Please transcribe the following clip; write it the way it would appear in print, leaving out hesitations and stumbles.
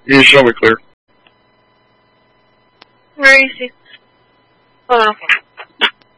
You show me clear. Where is he? Oh, okay.